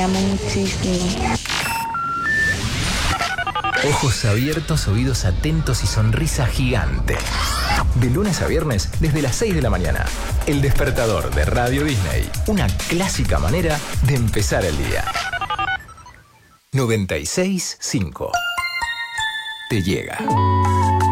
amo muchísimo. Ojos abiertos, oídos atentos y sonrisa gigante. De lunes a viernes, desde las 6 de la mañana. El despertador de Radio Disney. Una clásica manera de empezar el día. 96.5. Te llega.